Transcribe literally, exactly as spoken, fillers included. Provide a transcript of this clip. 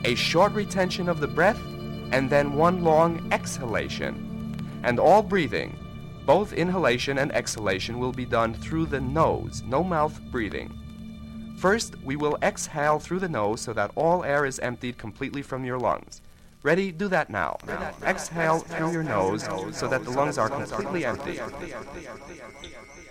a short retention of the breath, and then one long exhalation. And all breathing, both inhalation and exhalation, will be done through the nose, no mouth breathing. First, we will exhale through the nose so that all air is emptied completely from your lungs. Ready? Do that now. now. Exhale through your nose so that the lungs are completely empty.